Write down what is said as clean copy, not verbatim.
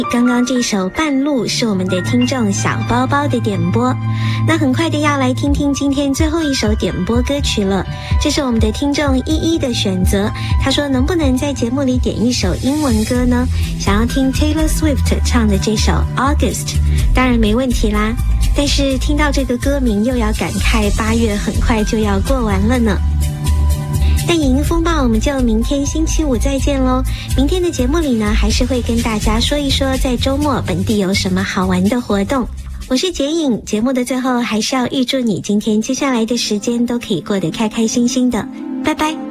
刚刚这首半路是我们的听众小包包的点播，那很快的要来听听今天最后一首点播歌曲了，这是我们的听众依依的选择，他说能不能在节目里点一首英文歌呢？想要听 Taylor Swift 唱的这首 August， 当然没问题啦，但是听到这个歌名又要感慨8月很快就要过完了呢。那影音风暴我们就明天星期五再见咯。明天的节目里呢，还是会跟大家说一说在周末本地有什么好玩的活动。我是洁影，节目的最后还是要预祝你今天接下来的时间都可以过得开开心心的，拜拜。